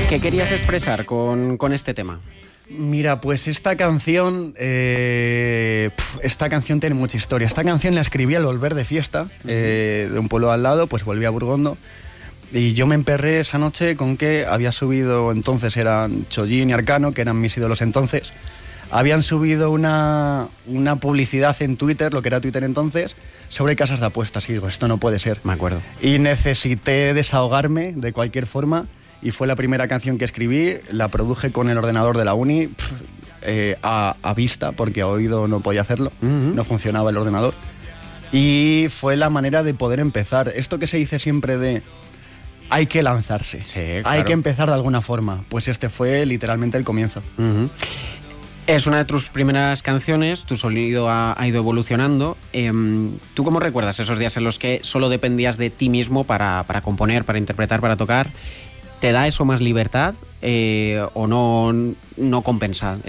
¿Qué querías expresar con este tema? Mira, pues esta canción tiene mucha historia. Esta canción la escribí al volver de fiesta, de un pueblo al lado, pues volví a Burgondo. Y yo me emperré esa noche con que había subido, entonces eran Chollín y Arcano, que eran mis ídolos entonces. Habían subido una publicidad en Twitter, lo que era Twitter entonces, sobre casas de apuestas. Y digo, esto no puede ser. Me acuerdo. Y necesité desahogarme de cualquier forma. Y fue la primera canción que escribí. La produje con el ordenador de la uni, a vista, porque a oído no podía hacerlo. No funcionaba el ordenador. Y fue la manera de poder empezar. Esto que se dice siempre de... hay que lanzarse. Sí, claro. Hay que empezar de alguna forma. Pues este fue literalmente el comienzo. Es una de tus primeras canciones, tu sonido ha ido evolucionando. ¿Tú cómo recuerdas esos días en los que solo dependías de ti mismo para componer, para interpretar, para tocar? ¿Te da eso más libertad o no compensa